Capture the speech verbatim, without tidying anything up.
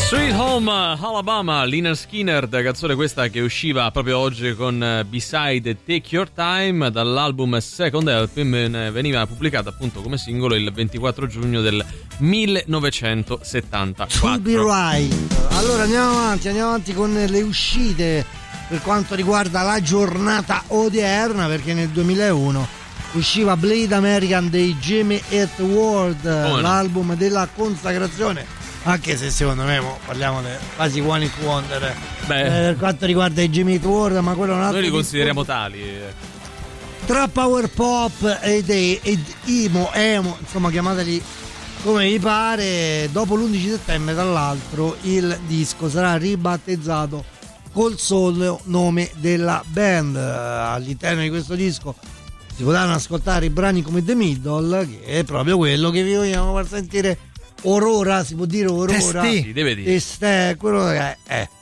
Sweet Home Alabama, Lynyrd Skynyrd, canzone questa che usciva proprio oggi con B-side Take Your Time dall'album Second Helping, veniva pubblicata appunto come singolo il ventiquattro giugno del millenovecentosettantaquattro. To be right. Allora andiamo avanti, andiamo avanti con le uscite per quanto riguarda la giornata odierna, perché nel duemilauno usciva Blade American dei Jimmy Eat World, oh, l'album della consacrazione. Anche se secondo me mo, parliamo di quasi one hit wonder Beh, eh, per quanto riguarda i Jimmy Eat World, ma quello è un altro. Noi li consideriamo tali. Tra power pop ed, ed emo, emo, insomma chiamateli come vi pare. Dopo l'undici settembre, tra l'altro, il disco sarà ribattezzato col solo nome della band. All'interno di questo disco si potranno ascoltare i brani come The Middle, che è proprio quello che vi vogliamo far sentire. Aurora, si può dire Aurora? Sì, deve dire. Este, quello che è, è